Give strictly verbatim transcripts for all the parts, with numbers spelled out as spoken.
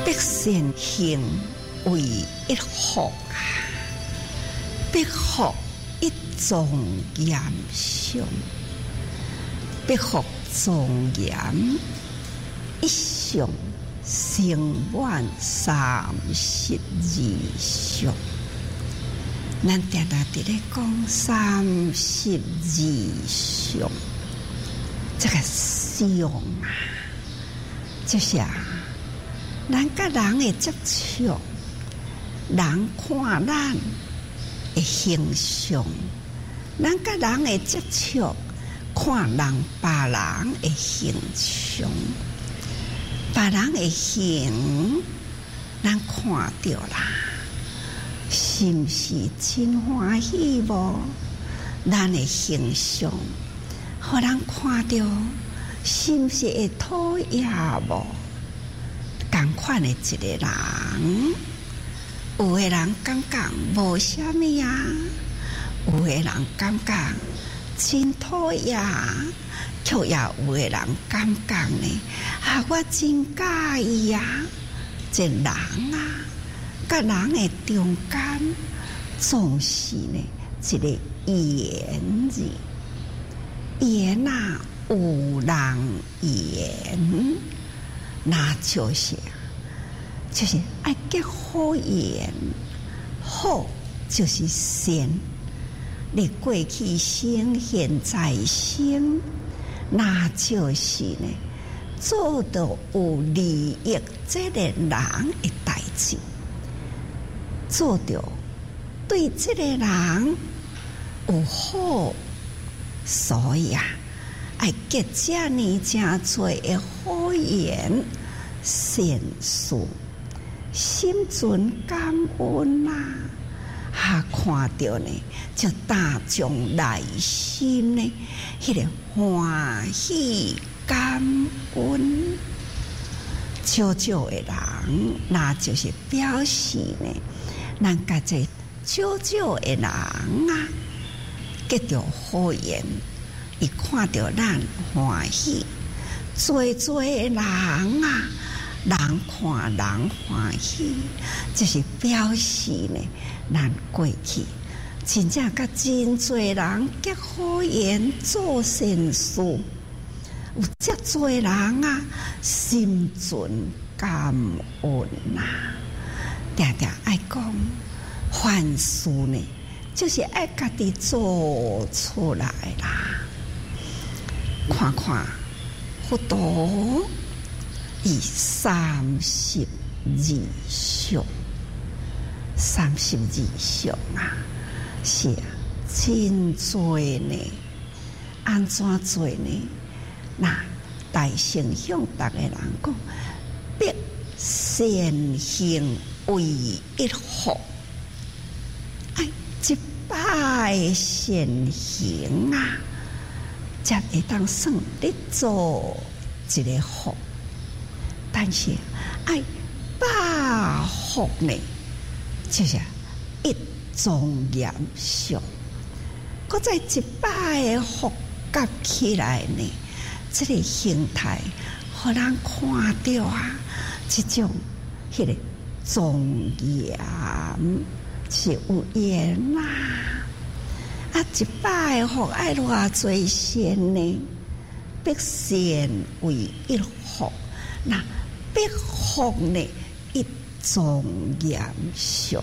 必先行为一福啊，必福一庄严相，必福庄严一相，成万三十二相。咱定定伫咧讲三十二相，这个相啊，就是啊，咱甲人的接触，人看咱的形象，咱甲人的接触，看人别人的形象，别人的形，咱看到啦。是毋是真欢喜无？咱的形象，互人看到，是毋是会讨厌无？同款的一个人，有的人感觉无啥物啊，有的人感觉真讨厌，却也有的人感觉呢，啊，我真介意啊，这人啊。甲人的中间，总是呢一个言字，言啊有人言，那就是就是爱结好言，好就是善。你过去生，现在生，那就是呢做到有利益这个人的代志。做到对这个人有好，所以啊，爱结这呢真多的好言善事，心存感恩啦、啊，啊，看到呢，就打从内心呢，迄、那个欢喜感恩。少少的人，那就是表示呢。咱甲这少少的人啊，结着好缘，伊看到咱欢喜；多多的人啊，人看人欢喜，这是表示呢，咱过去真正甲真多人结好缘，做善事，有遮多人啊，心存感恩呐、啊。定定爱讲凡事呢，就是爱家己做出来啦。看看佛陀以三十二相，三十二相啊，是啊，真多呢。安怎做呢？那大圣向大家人讲，必善行。为一福，哎，一摆善行啊，才会当算你做一个福。但是哎，百福呢，就是一庄严相。搁再一摆的福夹起来呢，这个形态，互人看到啊，这种迄个。庄严是有缘啦、啊，啊！一摆福爱偌侪善呢，必善为一福，那必福呢一庄严相。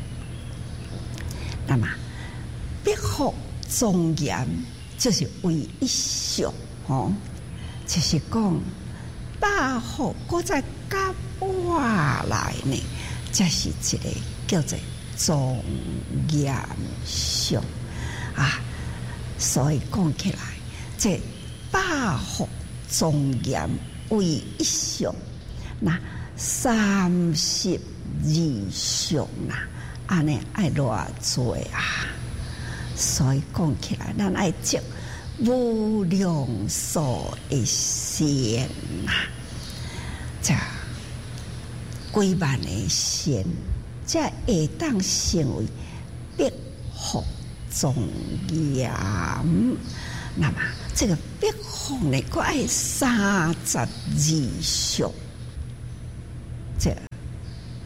那么必福庄严就是为一相哦，就是讲百福搁再加我来呢。这是一个叫做庄严相啊，所以讲起来，这百福庄严为一相，那三十二相啦，安尼爱偌多啊！所以讲起来，咱爱积无量数的善啊，这。几万的善，才会当成为必福庄严。那么这个必福呢，佫爱三十二相，这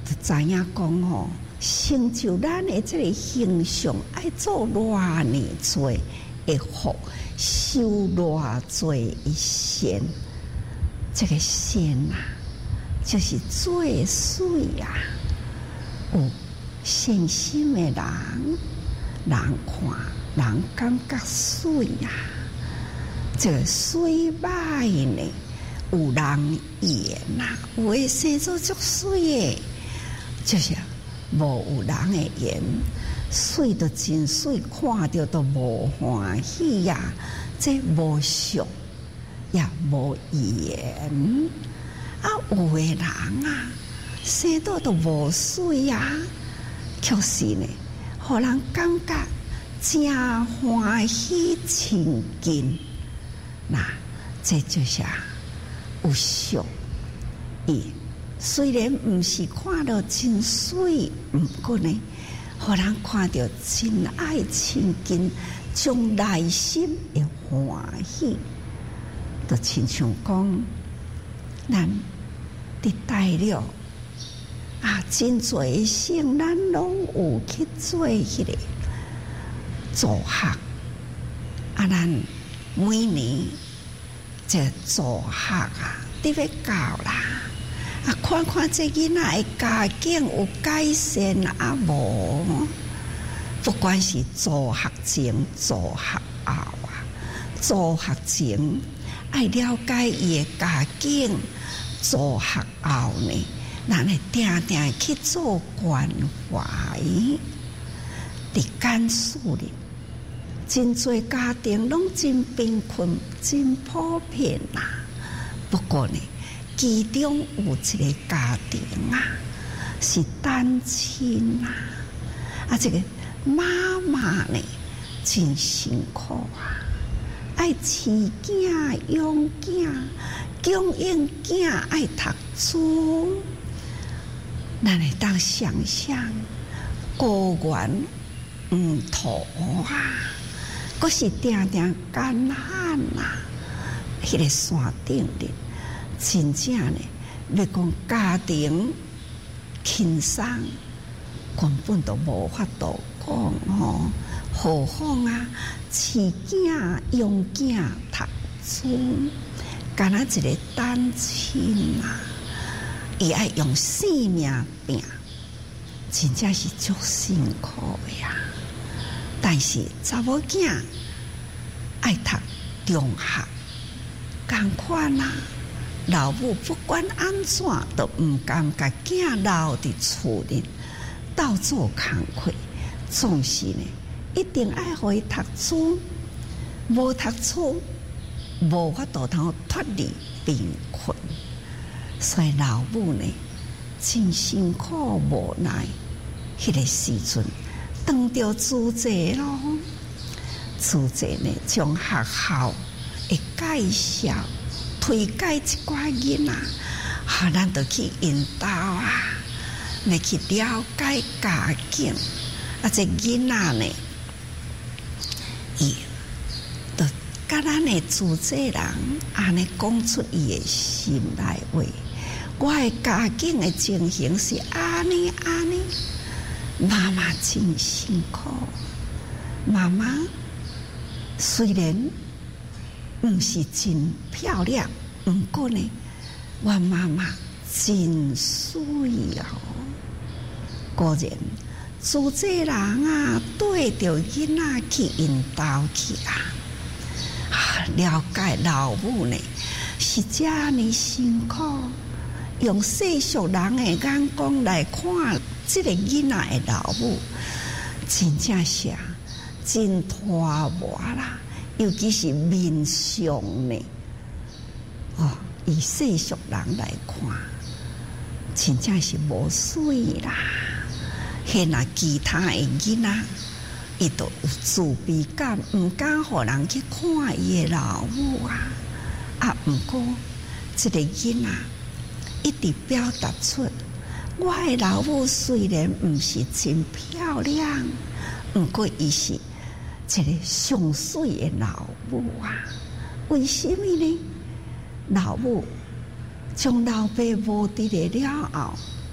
就知影讲吼，成就咱的这个形象，爱做偌尼多的福，修偌多的善。这个善啊，就是最水啊！有善心的人，人看人感觉水啊。这个水歹呢，有人言呐，有的生做足水的，就是无有人的言，水都真水，看到都无欢喜呀、啊，这无俗也无言啊，有的人啊，生到都无水呀、啊，确实呢，互人感觉真欢喜亲近。那这就是有俗伊，虽然不是看到真水，不过呢，互人看到真爱亲近，将内心的欢喜，就亲像讲，咱伫大了啊，真多的圣咱拢有去做迄个助学啊，咱。每年这助学啊，你要教啦啊，看看这囡仔的家境有改善啊无？不管是助学前、助学后啊，助学前爱了解伊的家境，助学后呢，咱会定定去做关怀，伫简述里。真多家庭拢真贫困，真普遍啦、啊。不过呢，其中有一个家庭啊，是单亲啊，啊，这个妈妈呢真辛苦啊，爱饲囝、养囝、供应囝爱读书，咱会当想象高原唔土啊。佫是定定干旱呐，迄个山顶的，真正呢，要讲家庭轻松，根本都无法度讲吼。何况啊，饲囝养囝读书，干那一个单亲啊，伊爱用性命拼，真正是足辛苦的呀。但是查某囝爱读中学，同款啊，老母不管安怎，都唔甘甲囝留伫厝里，到做工课，总是呢，一定爱互伊读书，无读书，无法度通脱离贫困，所以老母呢，真辛苦无奈，迄个时阵。当着主席咯，主席呢将学校的介绍推介一寡囡仔，哈，咱就去引导啊，来去了解家境。啊，这囡仔呢，伊就甲咱的主席人安尼讲出伊的心内话，我的家境的情形是安尼安尼。妈妈真辛苦，妈妈虽然不是真漂亮，不过呢，我妈妈真需要。果然，主责人啊，对着囡仔去引导去啊，了解老母呢是这么辛苦，用世俗人的眼光来看。这个囡仔的老母真正是真拖磨啦，尤其是面相呢，哦，以世俗人来看，真正是无水啦。迄那其他的囡仔，伊都有自卑感，唔敢互人去看伊的老母啊。啊，不过这个囡仔一直表达出。我的老母虽然不是真漂亮，不过伊是一个上水的老母啊。为什么呢？老母将老爸无伫了了后，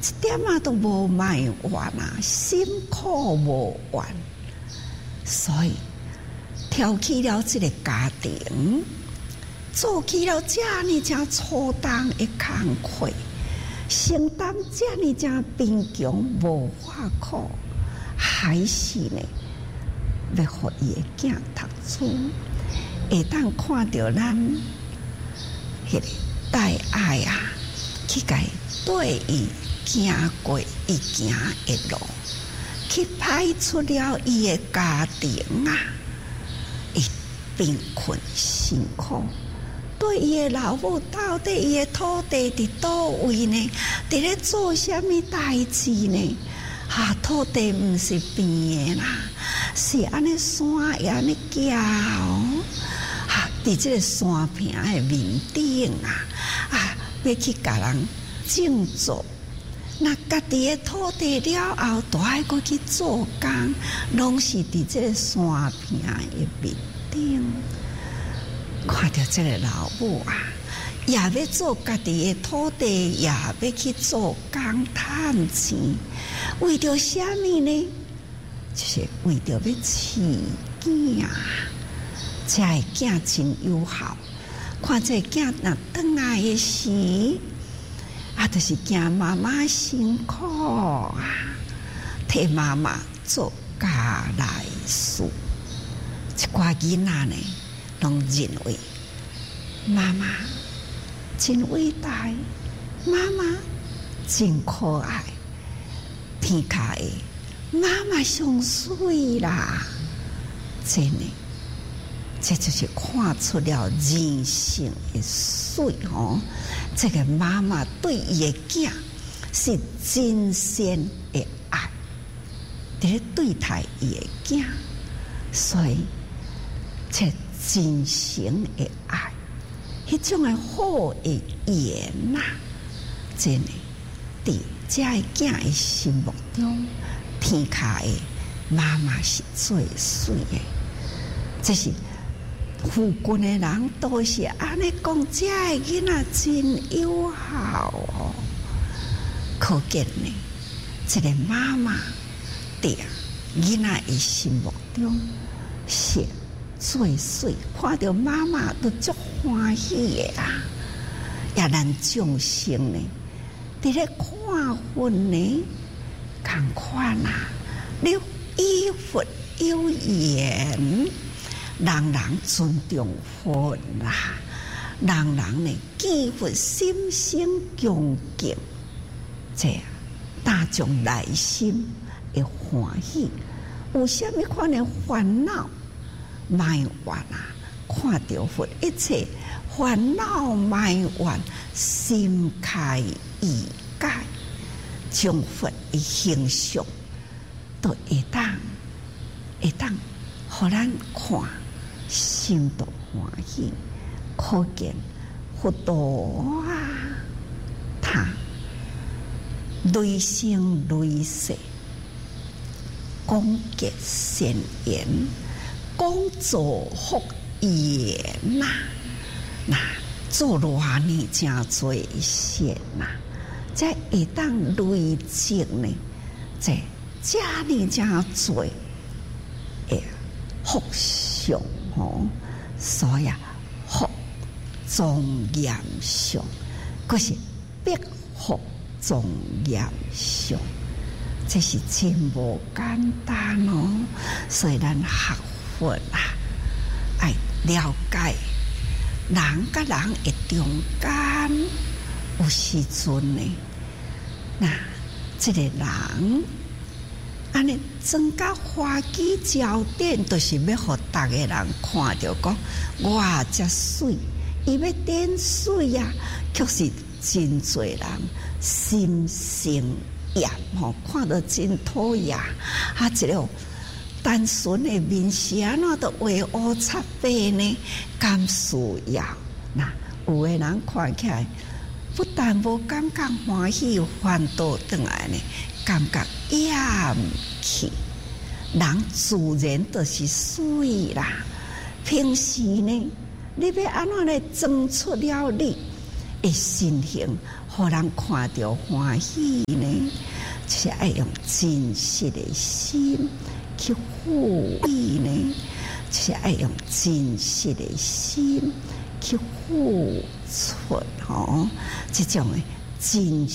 一点啊都无卖完啊，辛苦无完，所以挑起了这个家庭，做起了这呢正粗重的工课，承担这呢正贫穷无法苦，还是呢要互伊的囝读书，会当看到咱迄个大爱啊，去甲伊对伊行过伊行的路，去排出了伊的家庭啊，伊贫困辛苦。对伊的老母，到底伊的土地伫倒位呢？伫咧做啥物代志呢？啊，土地毋是变的啦，是安尼山会安尼叫，啊，伫即个山坪的面顶啊，啊，要去甲人种作。那家己的土地了后，都爱过去做工，拢是伫即个山坪的面顶。看到这个老母啊，也要做家己的土地，也要去做工赚钱，为着什么呢？就是为着要饲囝，这个囝真有效。看这个囝若转来的时，啊，就是惊妈妈辛苦啊，替妈妈做家内事。一寡囡仔呢，拢认为妈妈真伟大，妈妈真可爱，天下的妈妈上水啦！真的，这就是看出了人性的水哦。这个妈妈对伊的囝是真心的爱，在咧对待伊的囝，所以这真诚的爱，迄种的好的言呐、啊，真的伫这个囝的心目中，天下的妈妈是最水的。这是附近的人都是安尼讲，这个囡仔真友好哦。可见呢，这个妈妈伫囡仔的心目中是最水，看到妈妈都足欢喜的啊！也咱众生呢，伫咧看分呢，同款啊，你依佛有言，人人尊重佛啦，人人呢见佛心生恭敬，这样大众内心会欢喜。有啥物款的烦恼？埋怨啊！看到佛一切烦恼埋怨，心开意解，将佛的形象都会当会当，互咱看，心都欢喜。可见佛陀啊，他累生累世讲结善言。讲造福业呐，那做偌呢真多善呐，这会当累积呢，这这呢真多诶福相哦，所以福庄严相，可是必福庄严相，这是真无简单哦，所以咱学佛啊，爱了解人甲人的中间，有时阵呢，那这个人安尼增加花枝焦点，就是要互逐个人看到讲，哇，这水，伊要点水啊，却是真侪人心生厌吼，看到真讨厌，啊，一个。单纯的面是安怎都画乌擦白呢？敢需要？那有的人看起来不但无感觉欢喜，反倒转来呢，感觉厌弃。人自然就是水啦。平时呢，你要安怎来装出了你的心形， 互人看到欢喜呢，就是爱用真实的心去付予呢，就是爱用真实的心去付出吼，这种的真